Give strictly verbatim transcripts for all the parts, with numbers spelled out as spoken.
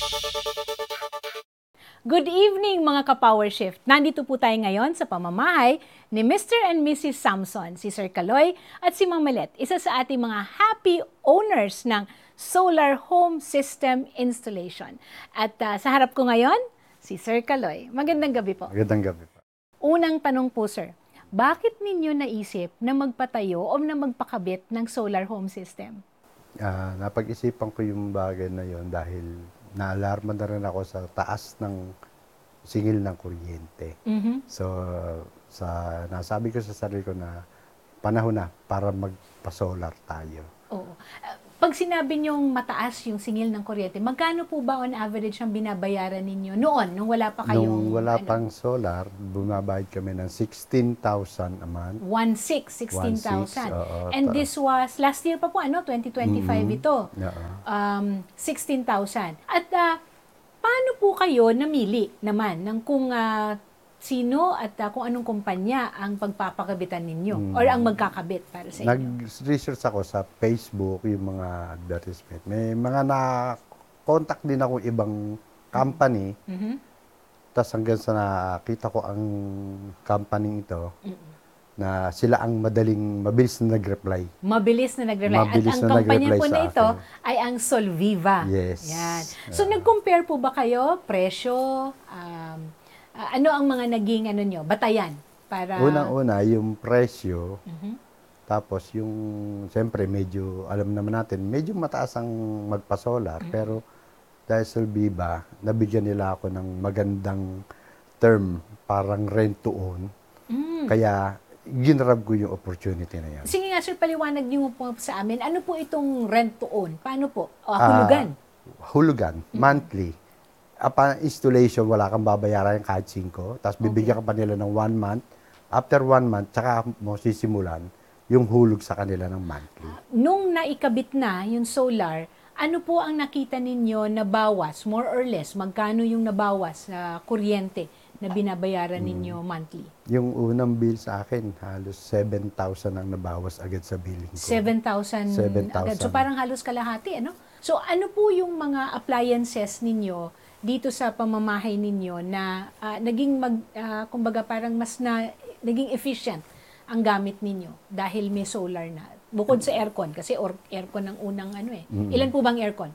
Good evening mga ka-Power Shift. Nandito po tayo ngayon sa pamamahay ni Mister and Missus Samson, si Sir Kaloy at si Ma'am Melet, isa sa ating mga happy owners ng solar home system installation. At uh, sa harap ko ngayon, si Sir Kaloy. Magandang gabi po. Magandang gabi po. Unang tanong po, Sir, bakit ninyo naisip na magpatayo o na magpakabit ng solar home system? Uh, napag-isipan ko yung bagay na yon dahil naalarma na rin ako sa taas ng singil ng kuryente. Mm-hmm. So, sa nasabi ko sa sarili ko na panahon na para magpa-solar tayo. Oo. Pag sinabi niyong mataas yung singil ng kuryente, magkano po ba on average ang binabayaran ninyo noon, nung wala pa kayong... Nung wala ano, pang solar, bumabayad kami ng sixteen thousand a month. one six, sixteen thousand. Oo, And ta- this was, last year pa po, ano, twenty twenty-five Mhm. ito. Oo. Um, sixteen thousand. At uh, paano po kayo namili naman ng kung uh, sino at uh, kung anong kumpanya ang pagpapakabitan ninyo Mm. or ang magkakabit para sa inyo? Nag-research ako sa Facebook, yung mga advertisement. May mga na-contact din ako ibang company. Mhm. Tapos hanggang sa nakita ko ang company ito, Mm-mm. na sila ang madaling, mabilis na nag-reply. Mabilis na nag-reply. Mabilis At ang na kampanya nag-reply po sa na ito akin. ay ang Solviva. Yes. Yan. So, Ah. nag-compare po ba kayo? Presyo? Um, ah, ano ang mga naging ano nyo? Batayan? Para... Unang-una, yung presyo, Mhm. tapos yung, siyempre, medyo, alam naman natin, medyo mataas ang magpa-solar, Mm-hmm. pero dahil sa Viva, nabigyan nila ako ng magandang term, parang rent to own. Mm. Kaya, ginrab ko yung opportunity na yan. Sige nga, sir, paliwanag niyo po sa amin. Ano po itong rent to own? Paano po? O, Ah, hulugan? Hulugan, monthly. Upon installation, wala kang babayaran kahit cinco. Tapos bibigyan ka pa nila ng one month. After one month, tsaka mo sisimulan yung hulog sa kanila ng monthly. Nung naikabit na yung solar, ano po ang nakita ninyo na bawas, more or less, magkano yung nabawas sa kuryente na binabayaran ninyo monthly? Yung unang bill sa akin, halos seven thousand ang nabawas agad sa billing ko. seven thousand seven agad. So thousand. parang halos kalahati, ano? So ano po yung mga appliances ninyo dito sa pamamahay ninyo na ah, naging mag, ah, kumbaga parang mas na, naging efficient ang gamit ninyo dahil may solar na? Bukod sa aircon, kasi or, aircon ang unang ano eh. Mm. Ilan po bang aircon?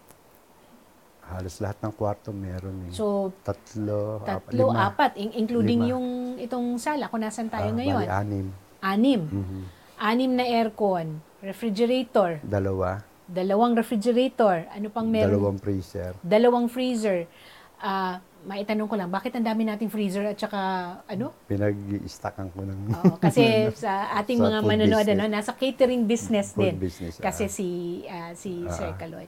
Halos lahat ng kwarto meron eh. So, tatlo, apat, tatlo, lima. apat, in- including Lima. yung itong sala, kung nasan tayo Ah, ngayon. bali, anim. Anim. Mhm. Anim na aircon, refrigerator, Dalawa. dalawang refrigerator, ano pang meron? Dalawang freezer. Dalawang freezer. Ah, maitanong ko lang, bakit ang dami nating freezer at saka ano? Pinag-stackan ko ng Oo, kasi sa ating Sa mga food manonood business. ano, nasa catering business Food din. business, Kasi ah. si ah, si Ah. Sir Kaloy.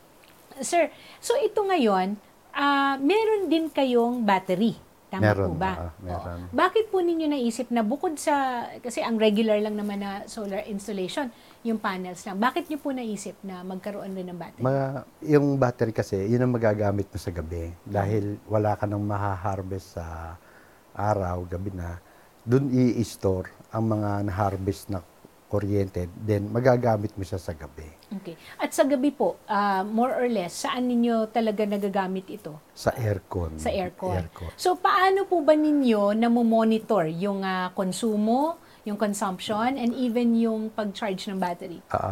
Sir, so ito ngayon, ah, meron din kayong battery. Tama Meron, po ba? ah, meron. Oo. Bakit po ninyo naisip na bukod sa, kasi ang regular lang naman na solar installation, yung panels lang. Bakit nyo po naisip na magkaroon din ng battery? Ma, yung battery kasi, yun ang magagamit mo sa gabi. Dahil wala ka nang maha-harvest sa araw, gabi na. Doon i-store ang mga na-harvest na kuryente. Then, magagamit mo siya sa gabi. Okay. At sa gabi po, ah, more or less, saan ninyo talaga nagagamit ito? Sa aircon. Sa aircon. Aircon. So, paano po ba ninyo namomonitor yung ah, konsumo, yung consumption, and even yung pag-charge ng battery? Ah,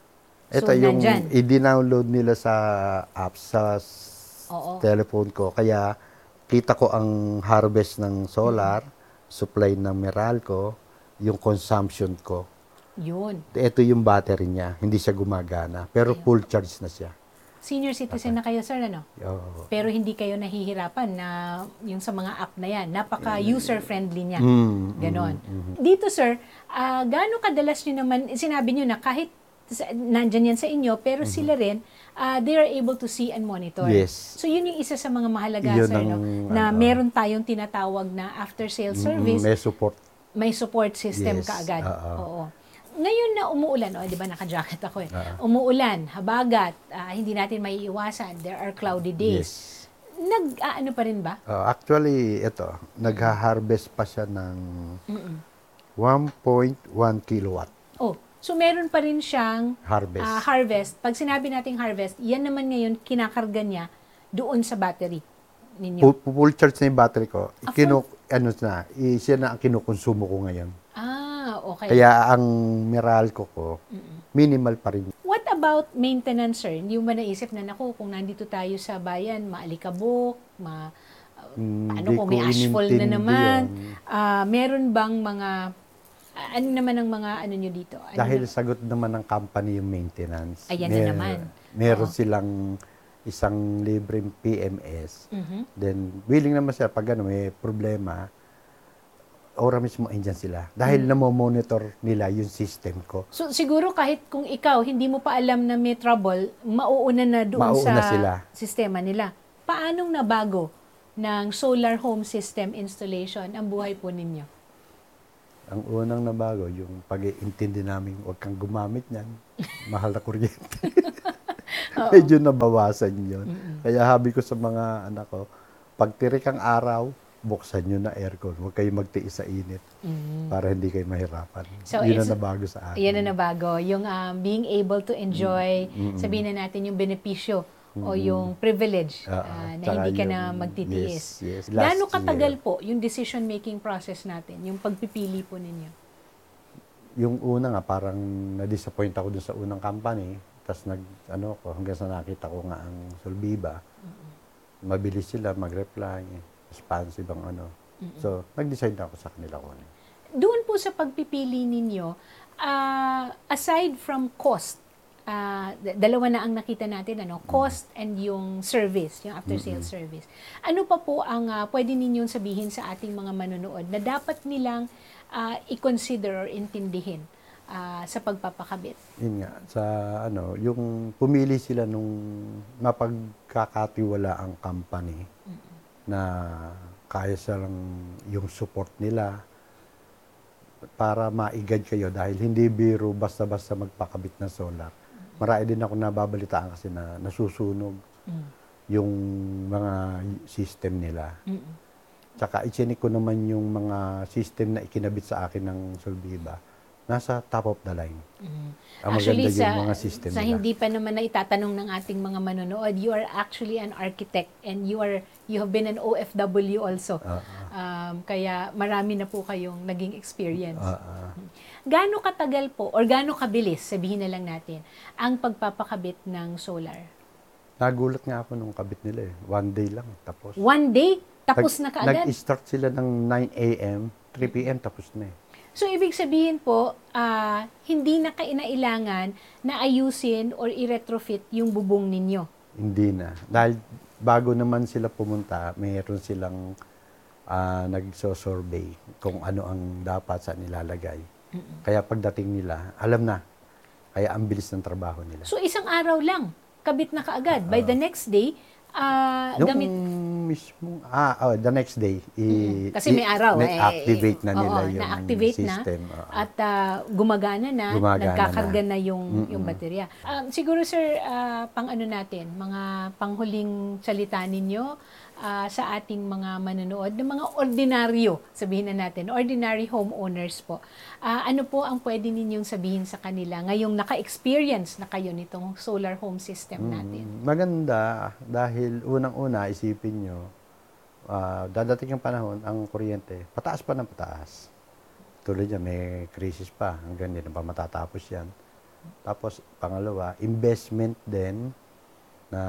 So, ito yung nandyan. i-download nila sa apps sa s- Oo. telephone ko. Kaya, kita ko ang harvest ng solar, supply ng Meralco, yung consumption ko. Yun. Ito yung battery niya, hindi siya gumagana. Pero Ayun. full charge na siya. Senior citizen na kayo, sir, ano? Oo. Pero hindi kayo nahihirapan na yung sa mga app na yan. Napaka-user-friendly niya. Mm, Ganon. mm, mm. Dito, sir, ah, gaano kadalas nyo naman, sinabi nyo na kahit sa- nandyan yan sa inyo, pero sila rin, ah, they are able to see and monitor. Mm-hmm. Yes. So, yun yung isa sa mga mahalaga, Yun sir, no? ang, Na ano, meron tayong tinatawag na after-sale Mm, service, may support. may support system Yes, kaagad. oo. Oo. Ngayon na umuulan, oh, di ba naka-jacket ako eh. Oo. Umuulan, habagat, ah, hindi natin maiiwasan. There are cloudy days. Yes. Nag, ah, ano pa rin ba? Uh, actually, ito, nagha-harvest pa siya ng Mm-mm. one point one kilowatt Oh, so meron pa rin siyang harvest. ah, harvest. Pag sinabi nating harvest, yan naman ngayon, kinakarga niya doon sa battery ninyo? Fu- Full charge na yung battery ko. Ah, Kinu, ano na, i- siya na ang kinukonsumo ko ngayon. Ah, okay. Kaya ang Meralco ko, minimal pa rin. What about maintenance, sir? Hindi mo ba naisip na, naku, kung nandito tayo sa bayan, maalikabok, ma, uh, paano Hindi kung ko may asphalt na inintindi naman? yun. Ah, meron bang mga, ah, ano naman ang mga ano nyo dito? Ano Dahil na- sagot naman ng company yung maintenance. Ayan na naman. Meron Oo. silang isang libreng P M S. Mhm. Then, willing naman sila pag ano, may problema, ora mismo andyan sila. Dahil Mm. namomonitor nila yung system ko. So siguro kahit kung ikaw hindi mo pa alam na may trouble, mauuna na doon Mauuna sa sila. sistema nila. Paanong nabago ng solar home system installation ang buhay po ninyo? Ang unang nabago, yung pag-iintindi namin, huwag kang gumamit niyan. Mahal na kuryente. Medyo nabawasan yun. Kaya habi ko sa mga anak ko, pag tirik ang araw, buksan nyo na aircon. Huwag kayo magtiis sa init para hindi kayo mahirapan. So, Yun it's- ang nabago sa akin. Ayan na nabago. Yung um, being able to enjoy, sabihin na natin yung benepisyo o yung privilege Oo. ah, na Tsaka hindi ka na yung- magtitiis. yes, yes. Last Gaano katagal year. po yung decision-making process natin, yung pagpipili po ninyo? Yung una nga, parang na-disappoint ako dun sa unang company. Tapos nag, ano ko, hanggang sa nakita ko nga ang Solviva. Mabilis sila mag-reply. Responsive ang ano. So, nag-decide na ako sa kanila ko. Doon po sa pagpipili ninyo, ah, aside from cost, ah, d- dalawa na ang nakita natin, ano, cost and yung service, yung after-sales service. Ano pa po ang ah, pwede ninyong sabihin sa ating mga manonood na dapat nilang ah, i-consider or intindihin ah, sa pagpapakabit? Yun nga, sa ano, yung pumili sila nung mapagkakatiwala ang company na kaya silang yung support nila para maigad kayo dahil hindi biro basta-basta magpakabit ng solar. Marami din ako nababalitaan kasi na nasusunog yung mga system nila. Mm-mm. Tsaka ichinik ko naman yung mga system na ikinabit sa akin ng Solviva. Nasa top of the line. Ang Actually, maganda sa, yung mga system sa nila. hindi pa naman na itatanong ng ating mga manonood, you are actually an architect and you are you have been an O F W also. Ah, Um, kaya marami na po kayong naging experience. ah, ah. Gaano katagal po or gaano kabilis, sabihin na lang natin, ang pagpapakabit ng solar? Nagulat nga ako nung kabit nila eh. One day lang, tapos. One day, tapos na Nag- kaagad? Nag-start sila ng nine A M, three P M tapos na eh. So, ibig sabihin po, ah, hindi na kainailangan na ayusin or i-retrofit yung bubong ninyo. Hindi na. Dahil bago naman sila pumunta, mayroon silang ah, nagso-survey kung ano ang dapat sa nilalagay. Kaya pagdating nila, alam na. Kaya ang bilis ng trabaho nila. So, isang araw lang, kabit na kaagad. By the next day, ah, Yung gamit... mismo, ah, oh, the next day, i- Kasi may araw. i- eh, activate na oo, nila yung na-activate system. na Oo. at ah, gumagana na, Gumagana nagkakarga na, na. yung, yung baterya. Um, siguro sir, ah, pang ano natin, mga panghuling salita ninyo ah, sa ating mga manonood, ng mga ordinaryo, sabihin na natin, ordinary homeowners po. Ah, ano po ang pwede ninyong sabihin sa kanila ngayong naka-experience na kayo nitong solar home system natin? Mm, maganda dahil unang-una isipin nyo, ah, dadating ang panahon, ang kuryente, pataas pa ng pataas. Tulad yan, may crisis pa, hanggang hindi na pa matatapos yan. Tapos, pangalawa, investment din na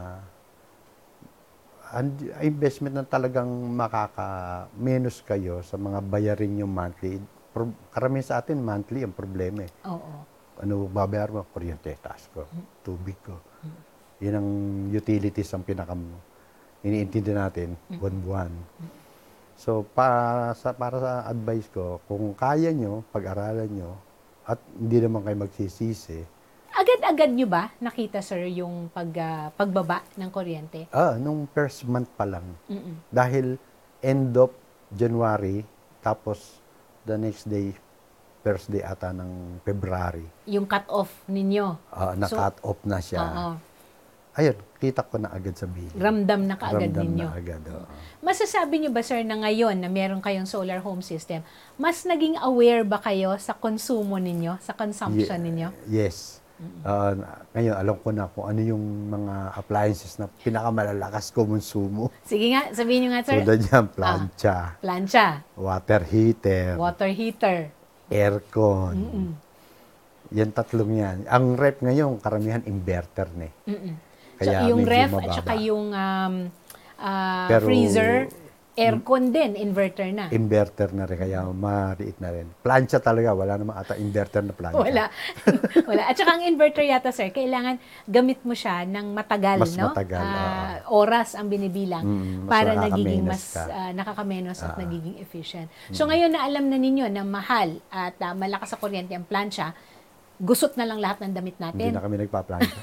and, investment na talagang makaka-minus kayo sa mga bayarin yung monthly. Pro, karamihan sa atin, monthly ang problema eh. Oo. Ano babayar mo? Kuryente, taas ko, tubig ko. Yan ang utilities ang pinaka iniintindi natin, buwan-buwan. So, para sa, para sa advice ko, kung kaya nyo, pag-aralan nyo, at hindi naman kayo magsisisi, Agad-agad nyo ba nakita, sir, yung pag, ah, pagbaba ng kuryente? ah, nung first month pa lang, Mm-mm. dahil end of January, tapos the next day, first day ata ng February, Yung cut-off ninyo. ah, na-cut off na siya. Oo. Ayun, kita ko na agad sa bill. Ramdam na kaagad Ramdam ninyo. na agad, oo. Masasabi nyo ba, sir, na ngayon na meron kayong solar home system, mas naging aware ba kayo sa konsumo ninyo, sa consumption Ye- ninyo? Yes. Ah, ngayon, alam ko na kung ano yung mga appliances na pinakamalalakas kumonsumo. Sige nga, sabihin nyo nga, sir. Tulad yan, plancha, Plancha, water heater, water heater. aircon. Yan tatlong yan. Ang rep ngayon, karamihan inverter na eh. Mm-mm. So, Kaya yung medyo ref at mababa. saka yung um, ah, Pero- freezer, aircon din, inverter na. Inverter na rin, kaya maliit na rin. Plancha talaga, wala namang ata inverter na plancha. Wala. Wala. At saka ang inverter yata, sir, kailangan gamit mo siya ng matagal, Mas no? matagal, Ah, oras ang binibilang Mm, mas para nagiging nakakamenos mas ka. ah, nakakamenos at Ah. nagiging efficient. So ngayon na alam na ninyo na mahal at ah, malakas sa kuryente ang plancha, gusot na lang lahat ng damit Hindi natin. na kami nagpa-plancha.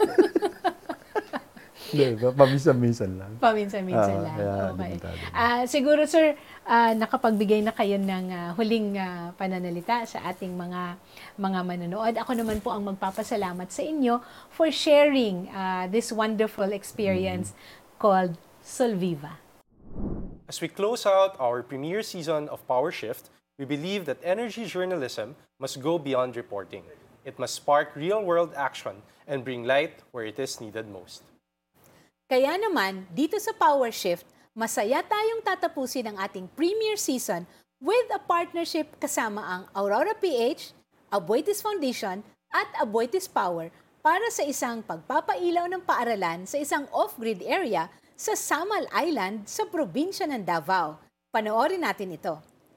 Hindi, paminsan-minsan lang. Paminsan-minsan Ah, lang. kaya Okay. limitado. Ah, siguro, sir, ah, nakapagbigay na kayo ng ah, huling ah, pananalita sa ating mga mga manonood. Ako naman po ang magpapasalamat sa inyo for sharing ah, this wonderful experience called Solviva. As we close out our premiere season of Power Shift, we believe that energy journalism must go beyond reporting. It must spark real-world action and bring light where it is needed most. Kaya naman, dito sa Power Shift, masaya tayong tatapusin ang ating premiere season with a partnership kasama ang Aurora P H, Aboitiz Foundation at Aboitiz Power para sa isang pagpapailaw ng paaralan sa isang off-grid area sa Samal Island sa probinsya ng Davao. Panoorin natin ito.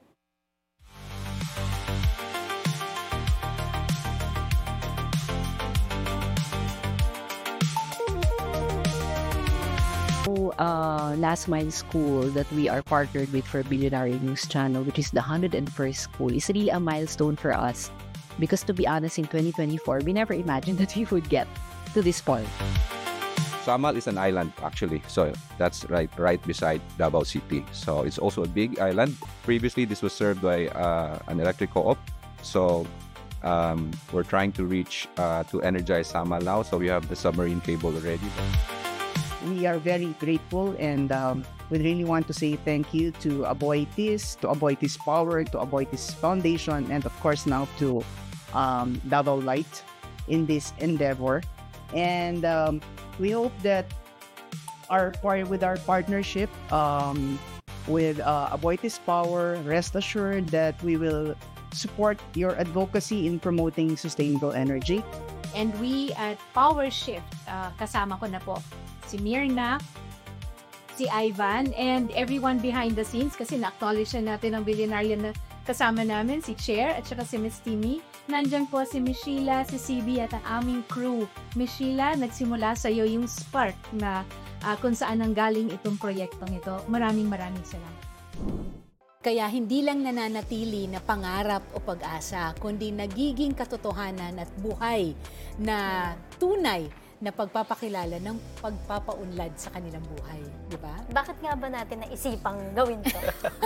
uh, Last Mile School that we are partnered with for Billionaire News Channel, which is the one hundred first school, is really a milestone for us. Because to be honest, in twenty twenty-four, we never imagined that we would get to this point. Samal is an island actually, so that's right right beside Davao City. So it's also a big island. Previously, this was served by uh, an electric co-op. So um, we're trying to reach uh, to energize Samal now. So we have the submarine cable already. We are very grateful and um, we really want to say thank you to Aboitiz, to Aboitiz Power, to Aboitiz Foundation, and of course now to um, Davao Light in this endeavor. And um, we hope that our part with our partnership um, with uh, Aboitiz Power, rest assured that we will support your advocacy in promoting sustainable energy. And we at Power Shift, uh, kasama ko na po si Mirna, si Ivan, and everyone behind the scenes kasi na-acknowledge na natin ang billionaire na kasama namin, si Chair at saka si Miss Timmy. Nandyan po si Miss Sheila, si C B at ang aming crew. Miss Sheila, nagsimula sa iyo yung spark na uh, kung saan ang galing itong proyektong ito. Maraming maraming salamat. Kaya hindi lang nananatili na pangarap o pag-asa, kundi nagiging katotohanan at buhay na tunay na pagpapakilala ng pagpapaunlad sa kanilang buhay. Di ba? Bakit nga ba natin naisipang gawin to?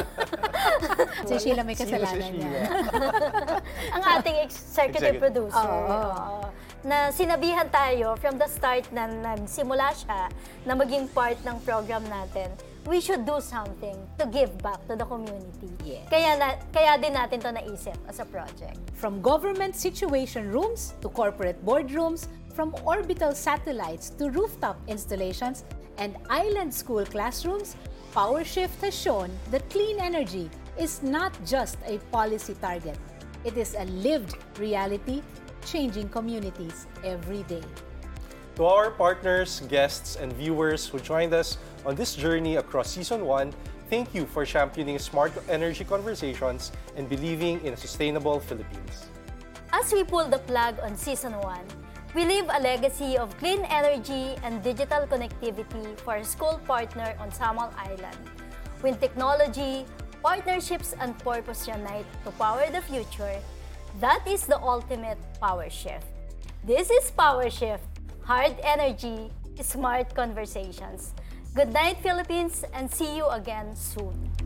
Si Sheila may Sino si kasalanan Sheila? niya. Ang ating executive Executive. producer. Oo. oo, na sinabihan tayo from the start na nagsimula siya na maging part ng program natin, we should do something to give back to the community. Yes. Kaya, na, kaya din natin to naisip as a project. From government situation rooms to corporate boardrooms, from orbital satellites to rooftop installations and island school classrooms, PowerShift has shown that clean energy is not just a policy target. It is a lived reality, changing communities every day. To our partners, guests, and viewers who joined us on this journey across Season one, thank you for championing smart energy conversations and believing in a sustainable Philippines. As we pull the plug on Season one, we leave a legacy of clean energy and digital connectivity for our school partner on Samal Island. When technology, partnerships, and purpose unite to power the future, that is the ultimate power shift. This is Power Shift, hard energy, smart conversations. Good night, Philippines, and see you again soon.